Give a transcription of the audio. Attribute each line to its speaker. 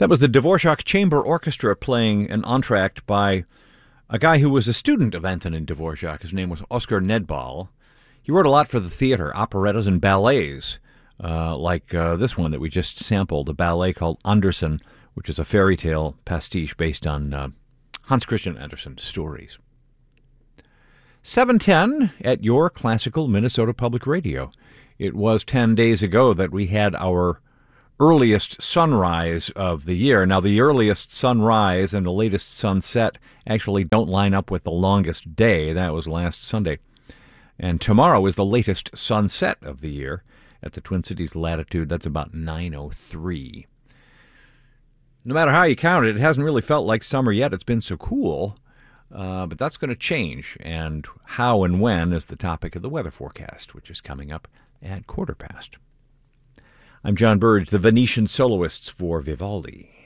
Speaker 1: That was the Dvorak Chamber Orchestra playing an entr'acte by a guy who was a student of Antonin Dvorak. His name was Oskar Nedbal. He wrote a lot for the theater, operettas and ballets, like this one that we just sampled, a ballet called Andersen, which is a fairy tale pastiche based on Hans Christian Andersen's stories. 7:10 at your classical Minnesota Public Radio. It was 10 days ago that we had our earliest sunrise of the year. Now, the earliest sunrise and the latest sunset actually don't line up with the longest day. That was last Sunday. And tomorrow is the latest sunset of the year at the Twin Cities latitude. That's about 9:03. No matter how you count it, it hasn't really felt like summer yet. It's been so cool. But that's going to change. And how and when is the topic of the weather forecast, which is coming up at 1:15. I'm John Burge, the Venetian soloists for Vivaldi.